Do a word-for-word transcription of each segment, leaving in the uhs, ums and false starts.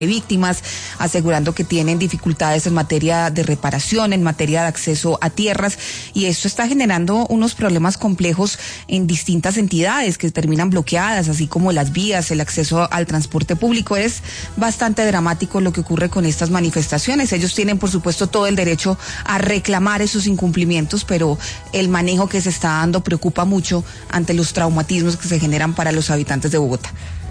víctimas, asegurando que tienen dificultades en materia de reparación, en materia de acceso a tierras, y esto está generando unos problemas complejos en distintas entidades que terminan bloqueadas, así como las vías, el acceso al transporte público. Es bastante dramático lo que ocurre con estas manifestaciones. Ellos tienen, por supuesto, todo el derecho a reclamar esos incumplimientos, pero el manejo que se está dando preocupa mucho ante los traumatismos que se generan para los habitantes de Bogotá.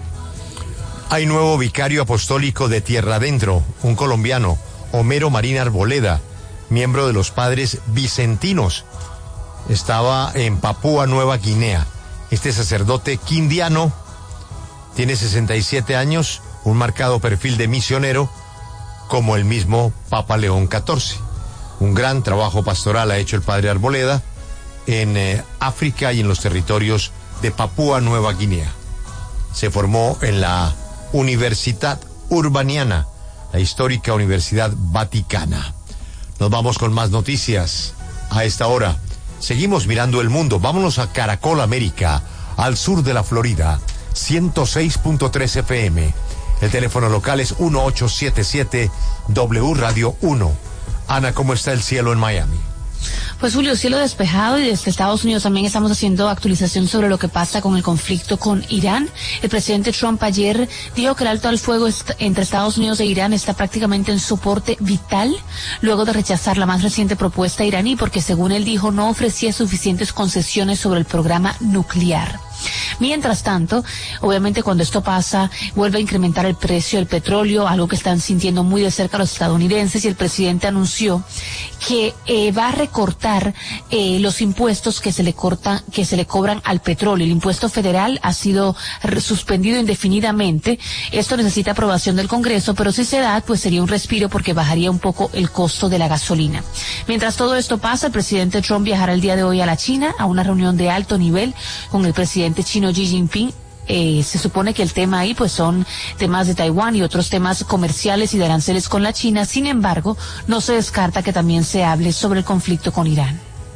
Hay nuevo vicario apostólico de Tierra Adentro, un colombiano, Homero Marín Arboleda, miembro de los Padres Vicentinos. Estaba en Papúa Nueva Guinea. Este sacerdote quindiano tiene sesenta y siete años, un marcado perfil de misionero, como el mismo Papa León catorce. Un gran trabajo pastoral ha hecho el padre Arboleda en eh, África y en los territorios de Papúa Nueva Guinea. Se formó en la Universitat Urbaniana, la histórica Universidad Vaticana. Nos vamos con más noticias a esta hora. Seguimos mirando el mundo. Vámonos a Caracol América, al sur de la Florida, ciento seis punto tres F M. El teléfono local es uno ocho siete siete W Radio uno. Ana, ¿cómo está el cielo en Miami? Pues Julio, cielo despejado, y desde Estados Unidos también estamos haciendo actualización sobre lo que pasa con el conflicto con Irán. El presidente Trump ayer dijo que el alto al fuego entre Estados Unidos e Irán está prácticamente en soporte vital, luego de rechazar la más reciente propuesta iraní, porque según él dijo no ofrecía suficientes concesiones sobre el programa nuclear. Mientras tanto, obviamente cuando esto pasa, vuelve a incrementar el precio del petróleo, algo que están sintiendo muy de cerca los estadounidenses, y el presidente anunció que eh, va a recortar eh, los impuestos que se le cortan, que se le cobran al petróleo. El impuesto federal ha sido suspendido indefinidamente. Esto necesita aprobación del Congreso, pero si se da, pues sería un respiro porque bajaría un poco el costo de la gasolina. Mientras todo esto pasa, el presidente Trump viajará el día de hoy a la China a una reunión de alto nivel con el presidente chino Xi Jinping. Eh, se supone que el tema ahí pues son temas de Taiwán y otros temas comerciales y de aranceles con la China. Sin embargo, no se descarta que también se hable sobre el conflicto con Irán.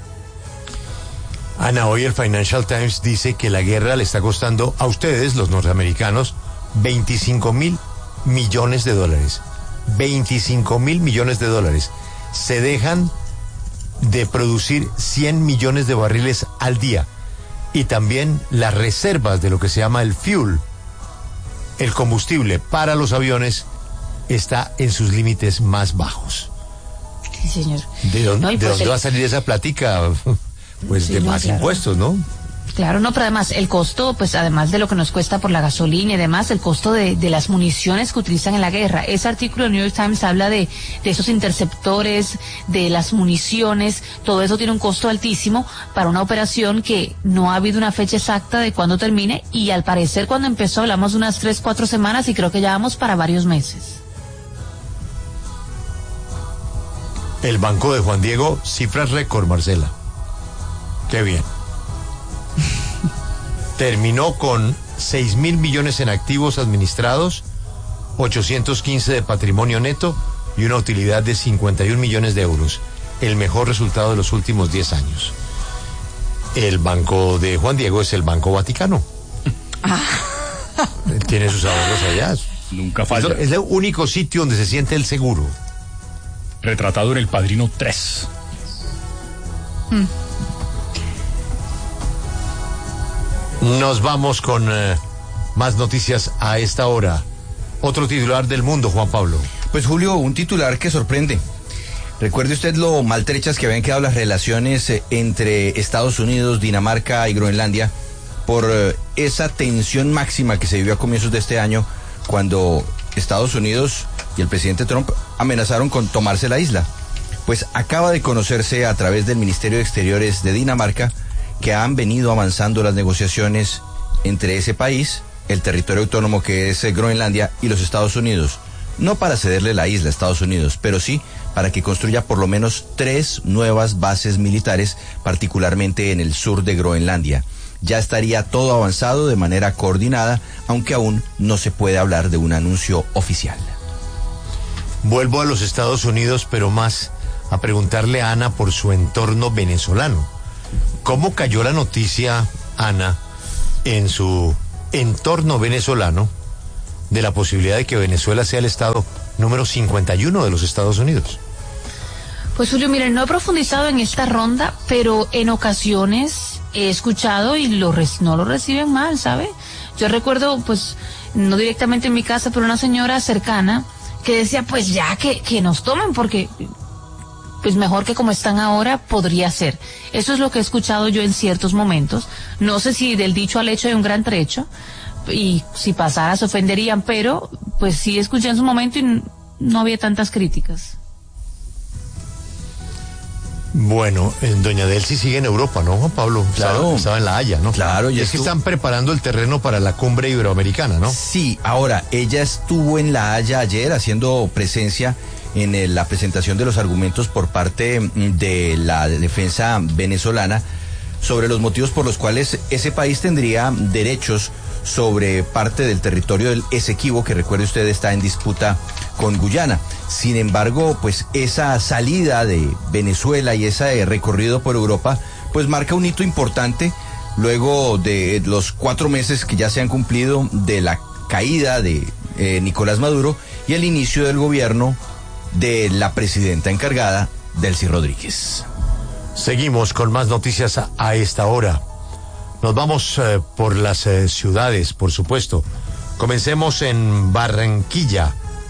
Ana, hoy el Financial Times dice que la guerra le está costando a ustedes, los norteamericanos, veinticinco mil millones de dólares. veinticinco mil millones de dólares. Se dejan de producir cien millones de barriles al día. Y también las reservas de lo que se llama el fuel, el combustible para los aviones, está en sus límites más bajos. Sí, señor. ¿De dónde, no, ¿de pues dónde el... va a salir esa plática? Pues sí, de no, más claro. impuestos, ¿no? Claro, no, pero además el costo, pues además de lo que nos cuesta por la gasolina y demás, el costo de, de las municiones que utilizan en la guerra. Ese artículo del New York Times habla de, de esos interceptores, de las municiones, todo eso tiene un costo altísimo para una operación que no ha habido una fecha exacta de cuándo termine, y al parecer cuando empezó hablamos de unas tres, cuatro semanas, y creo que ya vamos para varios meses. El Banco de Juan Diego, cifras récord, Marcela. Qué bien. Terminó con seis mil millones en activos administrados, ochocientos quince de patrimonio neto y una utilidad de cincuenta y un millones de euros. El mejor resultado de los últimos diez años. El Banco de Juan Diego es el Banco Vaticano. Ah. Tiene sus ahorros allá. Nunca falla. Es el único sitio donde se siente el seguro. Retratado en El Padrino tres. Mm. Nos vamos con eh, más noticias a esta hora. Otro titular del mundo, Juan Pablo. Pues Julio, un titular que sorprende. Recuerde usted lo maltrechas que habían quedado las relaciones eh, entre Estados Unidos, Dinamarca y Groenlandia por eh, esa tensión máxima que se vivió a comienzos de este año, cuando Estados Unidos y el presidente Trump amenazaron con tomarse la isla. Pues acaba de conocerse a través del Ministerio de Exteriores de Dinamarca que han venido avanzando las negociaciones entre ese país, el territorio autónomo que es Groenlandia, y los Estados Unidos. No para cederle la isla a Estados Unidos, pero sí para que construya por lo menos tres nuevas bases militares, particularmente en el sur de Groenlandia. Ya estaría todo avanzado de manera coordinada, aunque aún no se puede hablar de un anuncio oficial. Vuelvo a los Estados Unidos, pero más a preguntarle a Ana por su entorno venezolano. ¿Cómo cayó la noticia, Ana, en su entorno venezolano de la posibilidad de que Venezuela sea el estado número cincuenta y uno de los Estados Unidos? Pues Julio, miren, no he profundizado en esta ronda, pero en ocasiones he escuchado y lo no lo reciben mal, ¿sabe? Yo recuerdo, pues, no directamente en mi casa, pero una señora cercana que decía, pues ya que, que nos tomen, porque pues mejor que como están ahora podría ser. Eso es lo que he escuchado yo en ciertos momentos. No sé si del dicho al hecho hay un gran trecho, y si pasara se ofenderían, pero pues sí escuché en su momento y no había tantas críticas. Bueno, en doña Delcy sigue en Europa, ¿no, Juan Pablo? Claro. Estaba, estaba en La Haya, ¿no? Claro. Y es que están preparando el terreno para la cumbre iberoamericana, ¿no? Sí, ahora, ella estuvo en La Haya ayer haciendo presencia en el, la presentación de los argumentos por parte de la defensa venezolana sobre los motivos por los cuales ese país tendría derechos sobre parte del territorio del Esequibo, que recuerde usted está en disputa con Guyana. Sin embargo, pues esa salida de Venezuela y ese recorrido por Europa, pues marca un hito importante luego de los cuatro meses que ya se han cumplido de la caída de eh, Nicolás Maduro y el inicio del gobierno de la presidenta encargada, Delcy Rodríguez. Seguimos con más noticias a, a esta hora. Nos vamos eh, por las eh, ciudades, por supuesto. Comencemos en Barranquilla.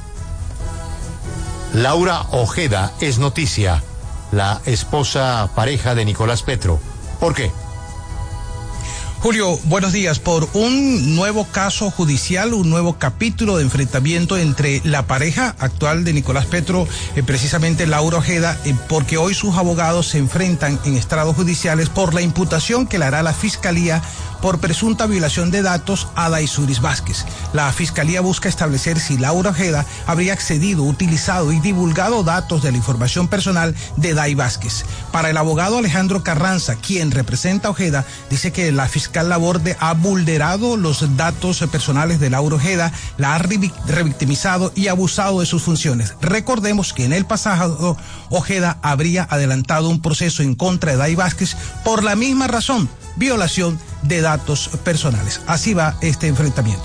Laura Ojeda es noticia, la esposa pareja de Nicolás Petro. ¿Por qué? Julio, buenos días. Por un nuevo caso judicial, un nuevo capítulo de enfrentamiento entre la pareja actual de Nicolás Petro, eh, precisamente Laura Ojeda, eh, porque hoy sus abogados se enfrentan en estrados judiciales por la imputación que le hará la Fiscalía por presunta violación de datos a Daisuris Vázquez. La Fiscalía busca establecer si Laura Ojeda habría accedido, utilizado y divulgado datos de la información personal de Dai Vázquez. Para el abogado Alejandro Carranza, quien representa a Ojeda, dice que la fiscal Laborde ha vulnerado los datos personales de Laura Ojeda, la ha revictimizado y abusado de sus funciones. Recordemos que en el pasado Ojeda habría adelantado un proceso en contra de Dai Vázquez por la misma razón, violación de datos personales. Así va este enfrentamiento.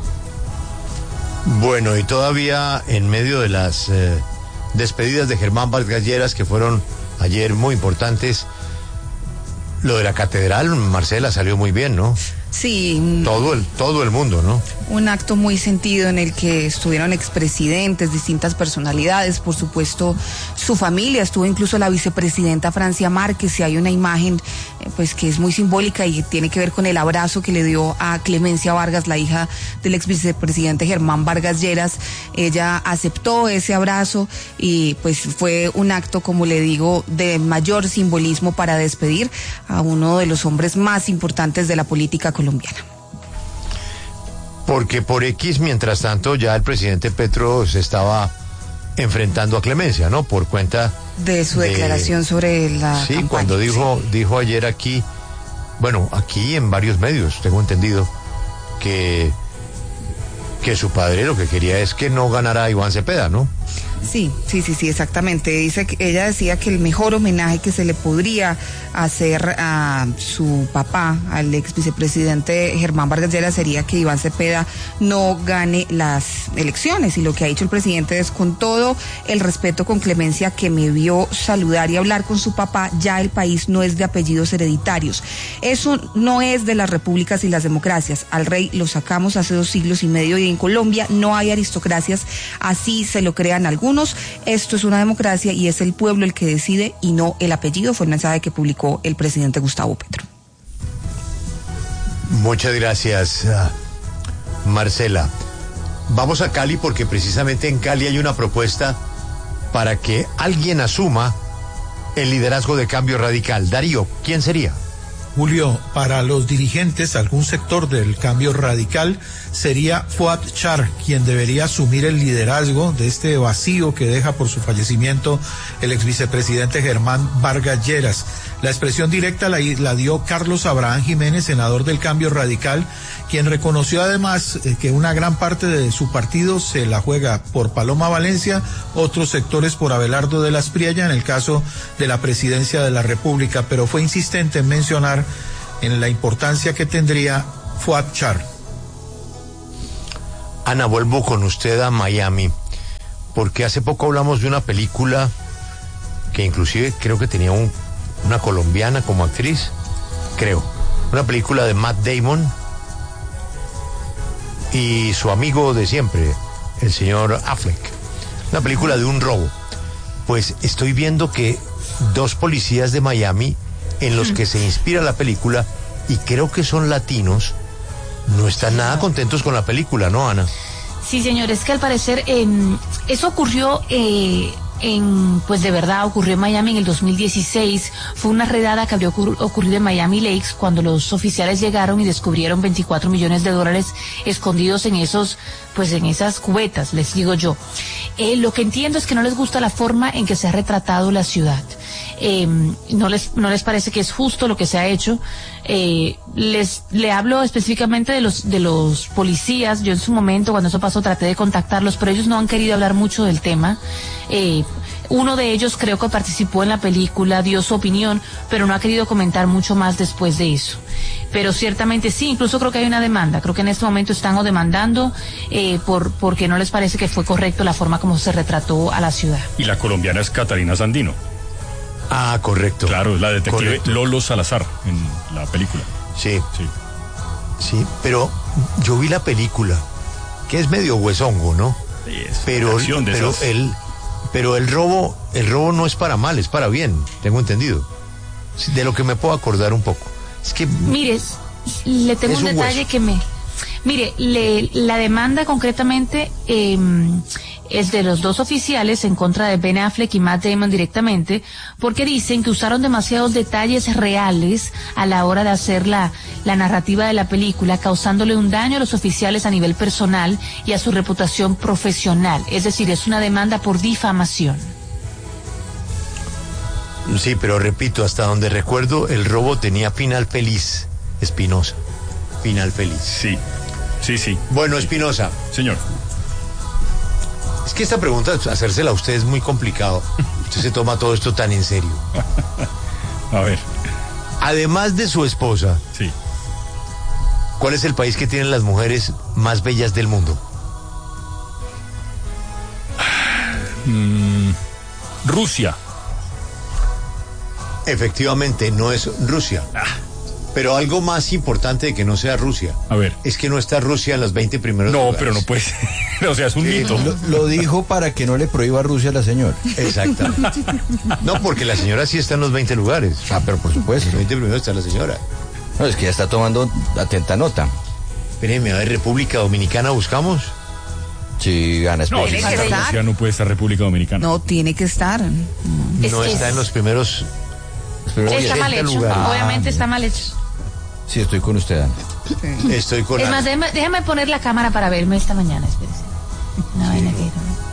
Bueno, y todavía en medio de las eh, despedidas de Germán Vargas Lleras, que fueron ayer muy importantes, lo de la catedral, Marcela, salió muy bien, ¿no? Sí. Todo el, todo el mundo, ¿no? Un acto muy sentido en el que estuvieron expresidentes, distintas personalidades, por supuesto su familia, estuvo incluso la vicepresidenta Francia Márquez, y hay una imagen eh, pues que es muy simbólica y tiene que ver con el abrazo que le dio a Clemencia Vargas, la hija del ex vicepresidente Germán Vargas Lleras. Ella aceptó ese abrazo y pues fue un acto, como le digo, de mayor simbolismo para despedir a uno de los hombres más importantes de la política colombiana. Porque por X, mientras tanto, ya el presidente Petro se estaba enfrentando a Clemencia, ¿no? Por cuenta de su de, declaración sobre la sí, campaña, cuando dijo, sí. dijo ayer aquí, bueno, aquí en varios medios, tengo entendido, que, que su padre lo que quería es que no ganara Iván Cepeda, ¿no? Sí, sí, sí, sí, exactamente. Dice que ella decía que el mejor homenaje que se le podría hacer a su papá, al ex vicepresidente Germán Vargas Lleras, sería que Iván Cepeda no gane las elecciones. Y lo que ha dicho el presidente es: con todo el respeto, con Clemencia, que me vio saludar y hablar con su papá, ya el país no es de apellidos hereditarios. Eso no es de las repúblicas y las democracias. Al rey lo sacamos hace dos siglos y medio y en Colombia no hay aristocracias, así se lo crean algunos. Esto es una democracia y es el pueblo el que decide y no el apellido, fue el mensaje que publicó el presidente Gustavo Petro. Muchas gracias, Marcela. Vamos a Cali porque precisamente en Cali hay una propuesta para que alguien asuma el liderazgo de Cambio Radical. Darío, ¿quién sería? Julio, para los dirigentes, algún sector del Cambio Radical, sería Fuad Char quien debería asumir el liderazgo de este vacío que deja por su fallecimiento el ex vicepresidente Germán Vargas Lleras. La expresión directa la, la dio Carlos Abraham Jiménez, senador del Cambio Radical, quien reconoció además eh, que una gran parte de su partido se la juega por Paloma Valencia, otros sectores por Abelardo de las Priella, en el caso de la presidencia de la República, pero fue insistente en mencionar en la importancia que tendría Fuad Char. Ana, vuelvo con usted a Miami, porque hace poco hablamos de una película que inclusive creo que tenía un, una colombiana como actriz, creo. Una película de Matt Damon y su amigo de siempre, el señor Affleck. Una película de un robo. Pues estoy viendo que dos policías de Miami, en los que se inspira la película, y creo que son latinos, no están nada contentos con la película, ¿no, Ana? Sí, señor, es que al parecer eh, eso ocurrió... Eh... En, pues de verdad ocurrió en Miami en el dos mil dieciséis. Fue una redada que habría ocurr- ocurrido en Miami Lakes cuando los oficiales llegaron y descubrieron veinticuatro millones de dólares escondidos en esos, pues en esas cubetas, les digo yo. Eh, lo que entiendo es que no les gusta la forma en que se ha retratado la ciudad. Eh, no les no les parece que es justo lo que se ha hecho. Eh, les le hablo específicamente de los de los policías. Yo en su momento, cuando eso pasó, traté de contactarlos, pero ellos no han querido hablar mucho del tema. Eh, uno de ellos creo que participó en la película, dio su opinión, pero no ha querido comentar mucho más después de eso. Pero ciertamente sí, incluso creo que hay una demanda. Creo que en este momento están o demandando eh, por porque no les parece que fue correcto la forma como se retrató a la ciudad. Y la colombiana es Catalina Sandino. Ah, correcto. Claro, es la detective Correcto. Lolo Salazar en la película. Sí, Sí. sí, pero yo vi la película, que es medio huesongo, ¿no? Sí, es Pero, una acción de pero esas. el, pero el robo, el robo no es para mal, es para bien, tengo entendido. Sí, de lo que me puedo acordar un poco. Es que Mire, le tengo Es un un detalle hueso. que me... Mire, le, la demanda concretamente eh, es de los dos oficiales en contra de Ben Affleck y Matt Damon directamente, porque dicen que usaron demasiados detalles reales a la hora de hacer la, la narrativa de la película, causándole un daño a los oficiales a nivel personal y a su reputación profesional. Es decir, es una demanda por difamación. sí, pero repito, hasta donde recuerdo, el robo tenía final feliz, Espinosa. Final feliz. Sí, sí, sí. Bueno, Espinosa, Señor. es que esta pregunta, hacérsela a usted es muy complicado. Usted se toma todo esto tan en serio. A ver, Además de su esposa, sí. ¿cuál es el país que tiene las mujeres más bellas del mundo? Mm, Rusia. Efectivamente, no es Rusia. Pero algo más importante de que no sea Rusia A ver. es que no está Rusia en los veinte primeros No, lugares. pero no puede ser. O sea, es un Sí, mito. no. Lo, lo dijo para que no le prohíba a Rusia a la señora. Exactamente. No, porque la señora sí está en los veinte lugares. Ah, pero por En supuesto. los veinte primeros está la señora. No, es que ya está tomando atenta nota. Espérenme, a ver, República Dominicana buscamos. Sí, Ana, No, espere. si Tiene que está estar. Rusia no puede estar República Dominicana. No, tiene que estar. Es No que está es- en los primeros. Espere, Está mal ochenta hecho, lugares. obviamente está mal hecho. Sí, estoy con usted, Ana. Estoy con Es Ana. más, déjame, déjame poner la cámara para verme esta mañana, espérese. Una vaina que-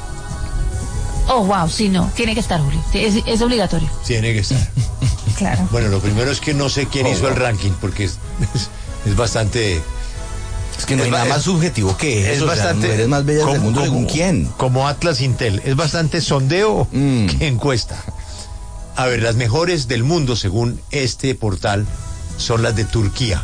Oh, wow, sí, no, tiene que estar, Julio. Es, es obligatorio. Tiene que estar. Claro. Bueno, lo primero es que no sé quién Oh, hizo el wow. ranking, porque es, es, es bastante. Es que no Es hay ba- nada más subjetivo que Es eso. o sea, bastante. las mujeres más bellas del mundo, ¿según quién? Como Atlas Intel. Es bastante sondeo Mm. que encuesta. A ver, las mejores del mundo, según este portal, son las de Turquía.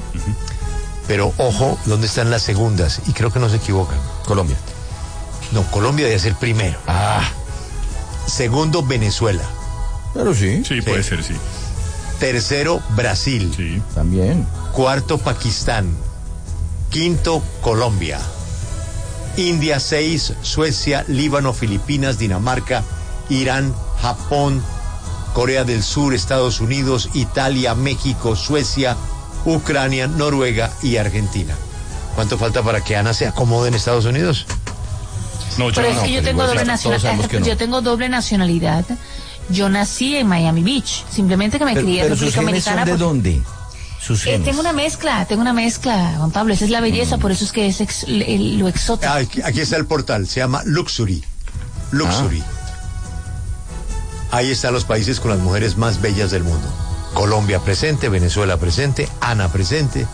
Pero ojo, ¿dónde están las segundas? Y creo que no se equivocan. Colombia. No, Colombia debe ser primero. Ah, Segundo, Venezuela. pero sí, Sí, puede ser, sí. Tercero, Brasil. Sí. también. Cuarto, Pakistán. Quinto, Colombia. India, seis, Suecia, Líbano, Filipinas, Dinamarca, Irán, Japón, Corea del Sur, Estados Unidos, Italia, México, Suecia, Ucrania, Noruega y Argentina. ¿Cuánto falta para que Ana se acomode en Estados Unidos? No, yo Pero es no, que yo pero tengo igual doble sí. nacional- todos sabemos que no. nacionalidad. Yo tengo doble nacionalidad. Yo nací en Miami Beach. Simplemente que me Pero, crié en pero sus República genes son Dominicana. de porque- dónde? Sus Eh, genes. tengo una mezcla, tengo una mezcla, Juan Pablo. Esa es la belleza, por eso es que es ex- el- lo exótico. Ah, Aquí, aquí está el portal, se llama Luxury. Luxury. Ahí están los países con las mujeres más bellas del mundo. Colombia presente, Venezuela presente, Ana presente.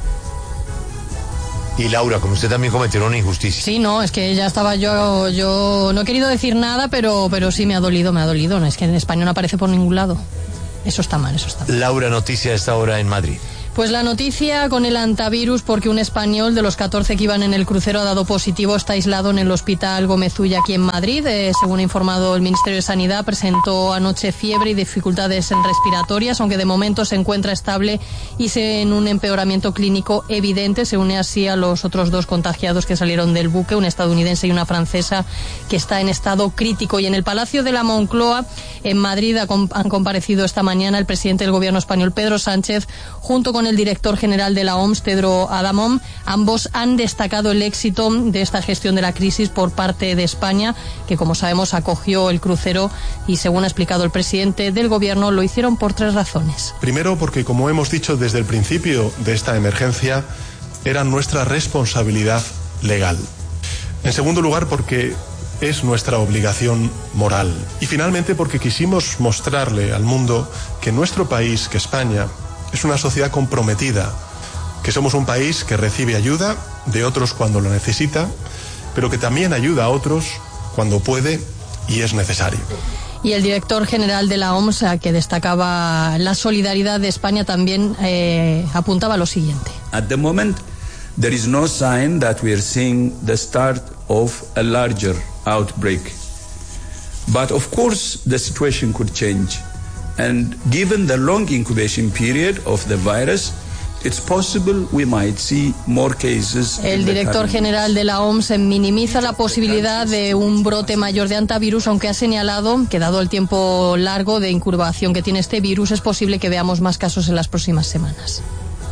Y Laura, con usted también cometieron una injusticia. Sí, no, es que ya estaba yo, yo no he querido decir nada, pero, pero sí me ha dolido, me ha dolido. No, es que en España no aparece por ningún lado. Eso está mal, eso está mal. Laura, noticia a esta hora en Madrid. Pues la noticia con el antivirus, porque un español de los catorce que iban en el crucero ha dado positivo, está aislado en el Hospital Gómez Ulla aquí en Madrid. Eh, según ha informado el Ministerio de Sanidad, presentó anoche fiebre y dificultades respiratorias, aunque de momento se encuentra estable y se en un empeoramiento clínico evidente. Se une así a los otros dos contagiados que salieron del buque, un estadounidense y una francesa, que está en estado crítico. Y en el Palacio de la Moncloa, en Madrid, han comparecido esta mañana el presidente del gobierno español, Pedro Sánchez, junto con el director general de la O M S, Tedros Adhanom. Ambos han destacado el éxito de esta gestión de la crisis por parte de España, que como sabemos acogió el crucero, y según ha explicado el presidente del gobierno, lo hicieron por tres razones. Primero, porque como hemos dicho desde el principio de esta emergencia, era nuestra responsabilidad legal. En segundo lugar, porque es nuestra obligación moral. Y finalmente, porque quisimos mostrarle al mundo que nuestro país, que España, es una sociedad comprometida, que somos un país que recibe ayuda de otros cuando lo necesita, pero que también ayuda a otros cuando puede y es necesario. Y el director general de la O M S, que destacaba la solidaridad de España, también eh, apuntaba lo siguiente. At the moment, there is no sign that we are seeing the start of a larger outbreak. But of course, the situation could change. And given the long incubation period of the virus, it's possible we might see more cases. El director general de la O M S minimiza la posibilidad de un brote mayor de antivirus, aunque ha señalado que dado el tiempo largo de incubación que tiene este virus, es posible que veamos más casos en las próximas semanas.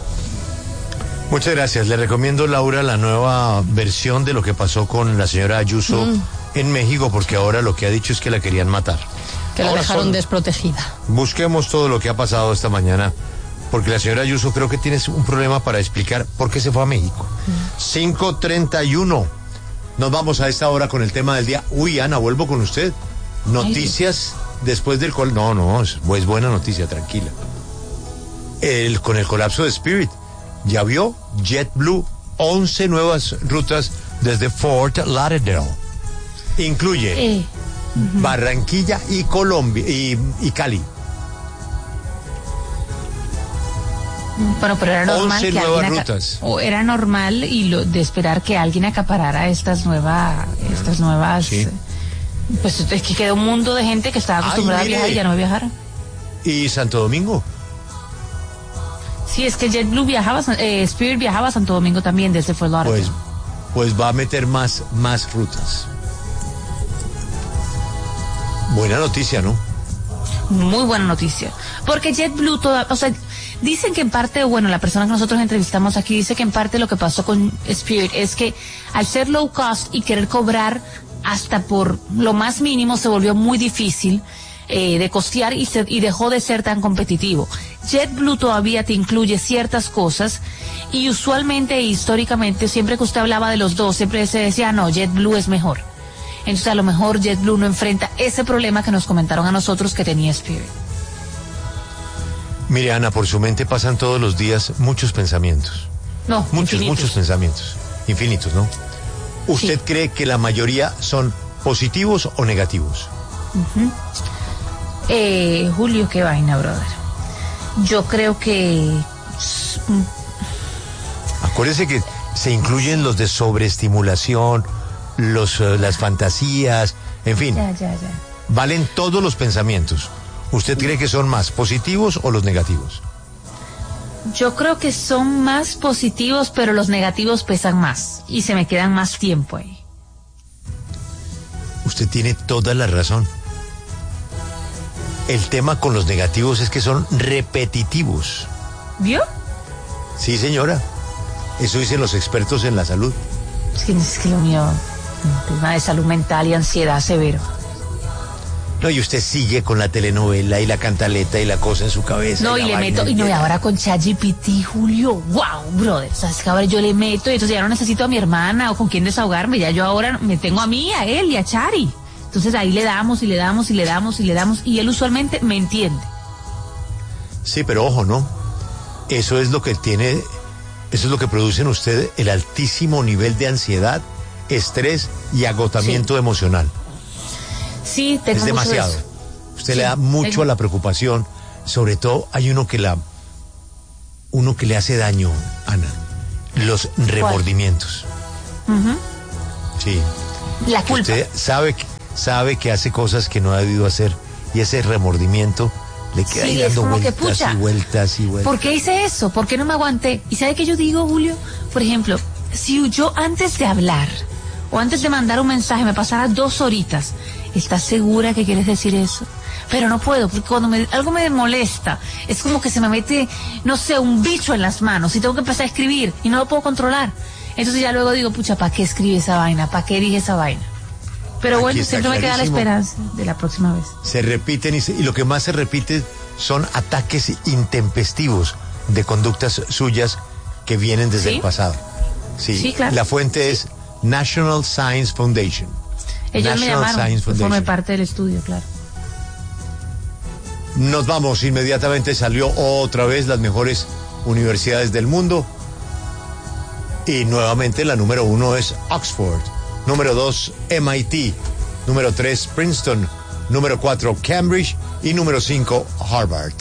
Muchas gracias. Le recomiendo, Laura, la nueva versión de lo que pasó con la señora Ayuso mm. en México, porque ahora lo que ha dicho es que la querían matar. Que la ahora dejaron son... desprotegida. Busquemos todo lo que ha pasado esta mañana, porque la señora Ayuso creo que tiene un problema para explicar por qué se fue a México. Mm. cinco treinta y uno. Nos vamos a esta hora con el tema del día. Uy, Ana, vuelvo con usted. Noticias Ay. después del... Col... No, no, es, es buena noticia, tranquila. El, con el colapso de Spirit. Ya vio, JetBlue, once nuevas rutas desde Fort Lauderdale. Incluye eh. uh-huh. Barranquilla y Colombia y, y Cali. Bueno, pero era normal once que nuevas alguien rutas. O era normal y lo de esperar que alguien acaparara estas nuevas, estas nuevas. Sí. Pues es que quedó un mundo de gente que estaba acostumbrada Ay, a viajar y ya no viajar. ¿Y Santo Domingo? Sí, es que JetBlue viajaba, eh, Spirit viajaba a Santo Domingo también desde Fort Lauderdale. Pues, pues va a meter más, más rutas. Buena noticia, ¿no? Muy buena noticia. Porque JetBlue, toda, o sea, dicen que en parte, bueno, la persona que nosotros entrevistamos aquí dice que en parte lo que pasó con Spirit es que al ser low cost y querer cobrar hasta por lo más mínimo se volvió muy difícil eh, de costear y, se, y dejó de ser tan competitivo. JetBlue todavía te incluye ciertas cosas y usualmente e históricamente siempre que usted hablaba de los dos siempre se decía no, JetBlue es mejor. Entonces a lo mejor JetBlue no enfrenta ese problema que nos comentaron a nosotros que tenía Spirit. Mire, Ana, por su mente pasan todos los días muchos pensamientos. No, muchos, infinitos. muchos pensamientos. Infinitos, ¿no? ¿Usted sí. cree que la mayoría son positivos o negativos? Uh-huh. eh, Julio, qué vaina, brother. Yo creo que... Acuérdese que se incluyen los de sobreestimulación, los, uh, las fantasías, en fin. Ya, ya, ya. Valen todos los pensamientos. ¿Usted cree que son más positivos o los negativos? Yo creo que son más positivos, pero los negativos pesan más y se me quedan más tiempo ahí. Usted tiene toda la razón. El tema con los negativos es que son repetitivos. ¿Vio? Sí, señora. Eso dicen los expertos en la salud. Es que, es que lo mío, un tema de salud mental y ansiedad severo. No, y usted sigue con la telenovela y la cantaleta y la cosa en su cabeza. No, y, y le meto, y no, y ahora con ChatGPT, Julio, wow, brother, sabes que ahora yo le meto y entonces ya no necesito a mi hermana o con quién desahogarme, ya yo ahora me tengo a mí, a él y a Chari. Entonces ahí le damos y le damos y le damos y le damos y él usualmente me entiende. Sí, pero ojo, ¿no? Eso es lo que tiene, eso es lo que produce en usted el altísimo nivel de ansiedad, estrés y agotamiento sí. emocional. Sí, tengo es demasiado. Eso. Usted sí, le da mucho tengo... a la preocupación. Sobre todo hay uno que la uno que le hace daño, Ana, los remordimientos. Uh-huh. Sí. La culpa. Usted sabe, sabe que hace cosas que no ha debido hacer y ese remordimiento le queda Sí, ahí es dando como que, vueltas pucha, y vueltas y vueltas. ¿por qué hice eso? ¿Por qué no me aguanté? ¿Y sabe qué yo digo, Julio? Por ejemplo, si yo antes de hablar o antes de mandar un mensaje me pasara dos horitas, ¿estás segura que quieres decir eso? Pero no puedo, porque cuando me, algo me molesta, es como que se me mete, no sé, un bicho en las manos y tengo que empezar a escribir y no lo puedo controlar. Entonces ya luego digo, pucha, ¿para qué escribí esa vaina? ¿Para qué dije esa vaina? Pero Aquí bueno, está siempre me queda la clarísimo. esperanza de la próxima vez. Se repiten y, se- y lo que más se repite son ataques intempestivos de conductas suyas que vienen desde ¿Sí? el pasado. Sí, Sí, claro. La fuente es National Science Foundation. Ellos me National llamaron, Science yo formé Foundation. parte del estudio, claro. Nos vamos, inmediatamente salió otra vez las mejores universidades del mundo. Y nuevamente la número uno es Oxford, número dos M I T, número tres Princeton, número cuatro Cambridge y número cinco Harvard.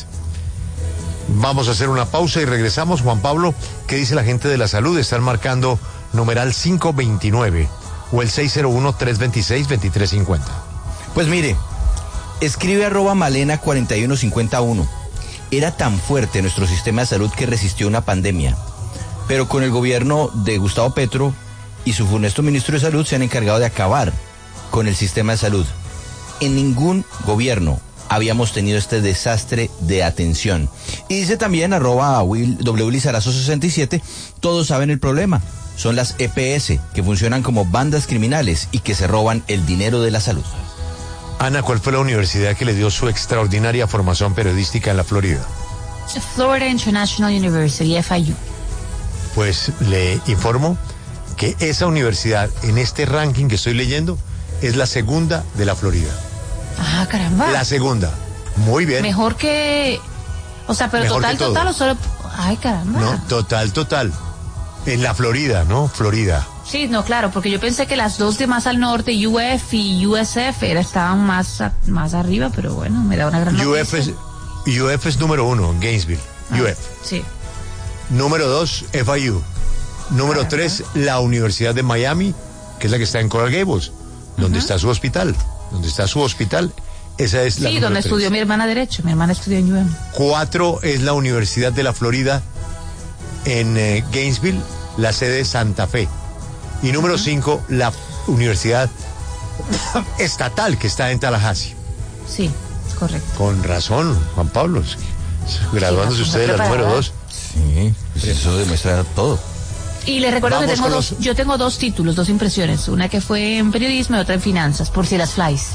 Vamos a hacer una pausa y regresamos. Juan Pablo, ¿qué dice la gente de la salud? Están marcando numeral cinco veintinueve o el seis cero uno, tres dos seis, dos tres cinco cero. Pues mire, escribe arroba malena cuarenta y uno cincuenta y uno. Era tan fuerte nuestro sistema de salud que resistió una pandemia. Pero con el gobierno de Gustavo Petro y su funesto ministro de Salud se han encargado de acabar con el sistema de salud. En ningún gobierno habíamos tenido este desastre de atención. Y dice también arroba Will, W Lizarazo sesenta y siete, todos saben el problema. Son las E P S, que funcionan como bandas criminales y que se roban el dinero de la salud. Ana, ¿cuál fue la universidad que le dio su extraordinaria formación periodística en la Florida? Florida International University, F I U. Pues le informo que esa universidad en este ranking que estoy leyendo es la segunda de la Florida. Ah, caramba. La segunda. Muy bien. Mejor que... O sea, pero Mejor total, que todo. total o solo... Ay, caramba. No, total, total. En la Florida, ¿no? Florida. Sí, no, claro, porque yo pensé que las dos de más al norte, U F y U S F, era, estaban más, a- más arriba, pero bueno, me da una gran U F noticia. es, U F es número uno, Gainesville. Ah, U F. Sí. Número dos, F I U. Número Caramba. tres, la Universidad de Miami, que es la que está en Coral Gables, donde está su hospital. Donde está su hospital. Esa es la Sí, número donde tres. estudió mi hermana Derecho. Mi hermana estudió en U M. Cuatro es la Universidad de la Florida en eh, Gainesville, la sede es Santa Fe. Y número cinco, la Universidad Estatal que está en Tallahassee. Sí, correcto. Con razón, Juan Pablo. es que- Graduándose Sí, usted de la preparada. número dos. Sí, pues eso demuestra todo. Y les recuerdo Vamos que tengo con dos, los- yo tengo dos títulos, dos impresiones. Una que fue en periodismo y otra en finanzas, por si las flies.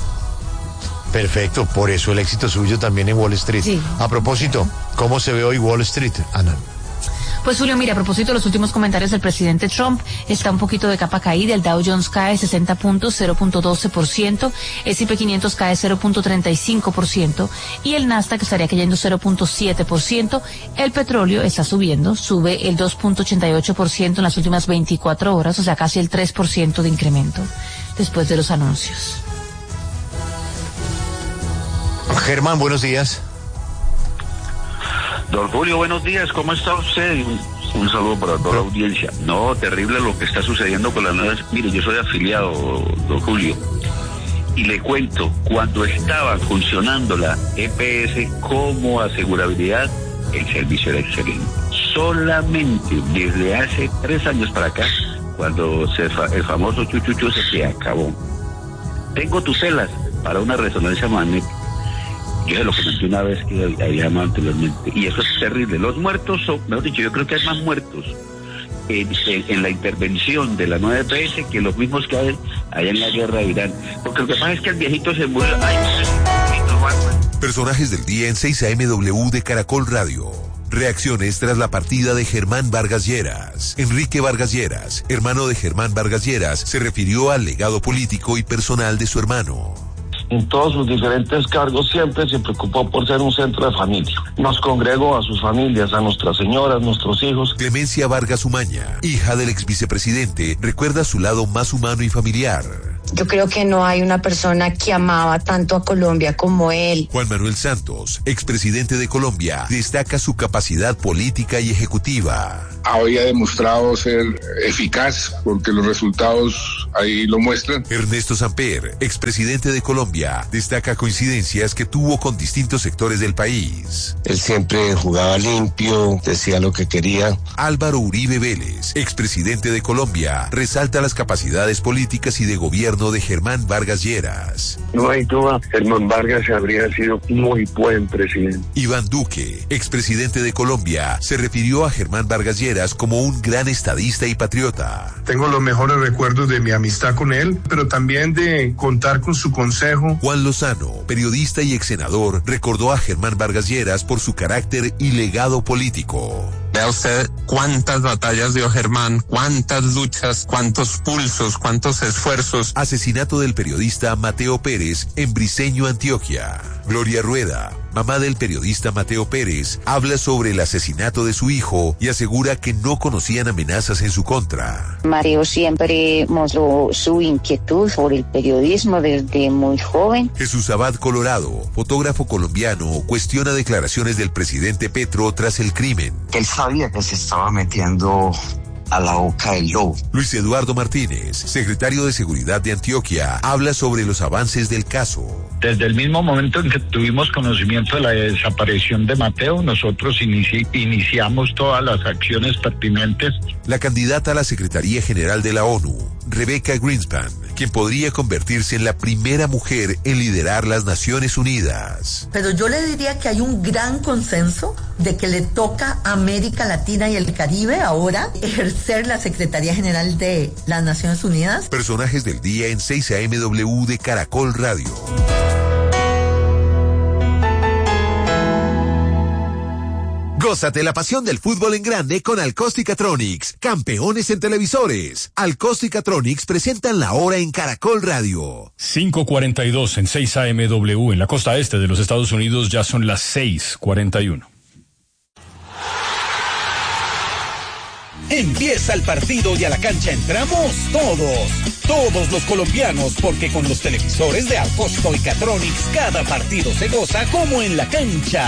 Perfecto, por eso el éxito suyo también en Wall Street. Sí. A propósito, ¿cómo se ve hoy Wall Street, Ana? Pues Julio, mira, a propósito de los últimos comentarios del presidente Trump, está un poquito de capa caída, el Dow Jones cae sesenta puntos, cero punto doce por ciento, S y P quinientos cae cero punto treinta y cinco por ciento y el Nasdaq estaría cayendo cero punto siete por ciento. El petróleo está subiendo, sube el dos punto ochenta y ocho por ciento en las últimas veinticuatro horas, o sea, casi el tres por ciento de incremento después de los anuncios. Germán, buenos días. Don Julio, buenos días, ¿cómo está usted? Un, un saludo para toda la audiencia. No, terrible lo que está sucediendo con las nuevas. Mire, yo soy afiliado, don Julio, y le cuento, cuando estaba funcionando la E P S como asegurabilidad, el servicio era excelente. Solamente desde hace tres años para acá, cuando se fa- el famoso chuchuchu se acabó. Tengo tutelas para una resonancia magnética. Yo de lo comenté una vez que había llamado anteriormente, y eso es terrible. Los muertos son, mejor dicho, yo creo que hay más muertos en, en, en la intervención de la nueva E P S que los mismos que hay allá en la guerra de Irán. Porque lo que pasa es que el viejito se murió. Ay, viejito, Batman. Personajes del día en seis A M W de Caracol Radio. Reacciones tras la partida de Germán Vargas Lleras. Enrique Vargas Lleras, hermano de Germán Vargas Lleras, se refirió al legado político y personal de su hermano. En todos sus diferentes cargos siempre se preocupó por ser un centro de familia. Nos congregó a sus familias, a nuestras señoras, nuestros hijos. Clemencia Vargas Umaña, hija del ex vicepresidente, recuerda su lado más humano y familiar. Yo creo que no hay una persona que amaba tanto a Colombia como él. Juan Manuel Santos, expresidente de Colombia, destaca su capacidad política y ejecutiva. Había demostrado ser eficaz porque los resultados ahí lo muestran. Ernesto Samper, expresidente de Colombia, destaca coincidencias que tuvo con distintos sectores del país. Él siempre jugaba limpio, decía lo que quería. Álvaro Uribe Vélez, expresidente de Colombia, resalta las capacidades políticas y de gobierno de Germán Vargas Lleras. No hay duda, Germán Vargas habría sido muy buen presidente. Iván Duque, expresidente de Colombia, se refirió a Germán Vargas Lleras como un gran estadista y patriota. Tengo los mejores recuerdos de mi amistad con él, pero también de contar con su consejo. Juan Lozano, periodista y ex senador, recordó a Germán Vargas Lleras por su carácter y legado político. Vea usted cuántas batallas dio Germán, cuántas luchas, cuántos pulsos, cuántos esfuerzos. Asesinato del periodista Mateo Pérez en Briceño, Antioquia. Gloria Rueda, mamá del periodista Mateo Pérez, habla sobre el asesinato de su hijo y asegura que no conocían amenazas en su contra. Mateo siempre mostró su inquietud por el periodismo desde muy joven. Jesús Abad Colorado, fotógrafo colombiano, cuestiona declaraciones del presidente Petro tras el crimen. Él sabía que se estaba metiendo a la boca del lobo. Luis Eduardo Martínez, secretario de Seguridad de Antioquia, habla sobre los avances del caso. Desde el mismo momento en que tuvimos conocimiento de la desaparición de Mateo, nosotros inici- iniciamos todas las acciones pertinentes. La candidata a la Secretaría General de la ONU, Rebecca Greenspan, quien podría convertirse en la primera mujer en liderar las Naciones Unidas. Pero yo le diría que hay un gran consenso de que le toca a América Latina y el Caribe ahora ejercer la Secretaría General de las Naciones Unidas. Personajes del día en seis A M W de Caracol Radio. Gózate la pasión del fútbol en grande con Alcosticatronics, campeones en televisores. Alcosticatronics presentan la hora en Caracol Radio. cinco cuarenta y dos en seis A M W en la costa este de los Estados Unidos, ya son las seis cuarenta y uno. Empieza el partido y a la cancha entramos todos, todos los colombianos, porque con los televisores de Alcosticatronics cada partido se goza como en la cancha.